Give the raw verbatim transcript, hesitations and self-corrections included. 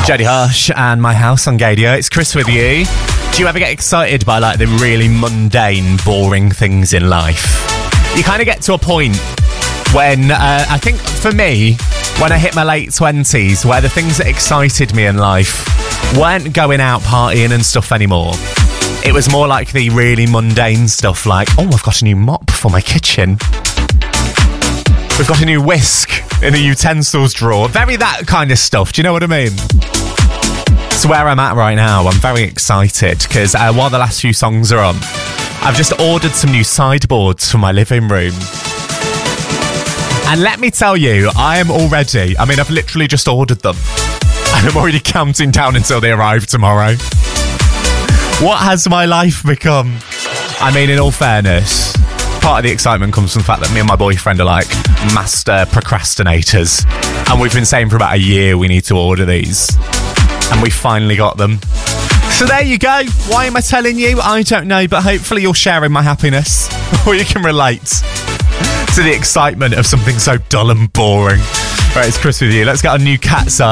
Jodie Harsh and My House on Gadio. It's Chris with you. Do you ever get excited by like the really mundane, boring things in life? You kind of get to a point when, uh, I think for me, when I hit my late twenties, where the things that excited me in life weren't going out partying and stuff anymore. It was more like the really mundane stuff like, oh, I've got a new mop for my kitchen. We've got a new whisk in the utensils drawer. Very that kind of stuff. Do you know what I mean? It's where I'm at right now. I'm very excited because uh, while the last few songs are on, I've just ordered some new sideboards for my living room. And let me tell you, I am already, I mean, I've literally just ordered them. And I'm already counting down until they arrive tomorrow. What has my life become? I mean, in all fairness, part of the excitement comes from the fact that me and my boyfriend are like master procrastinators. And we've been saying for about a year we need to order these. And we finally got them. So there you go. Why am I telling you? I don't know, but hopefully you're sharing my happiness. Or you can relate to the excitement of something so dull and boring. Right, it's Chris with you. Let's get a new Cat's Eye.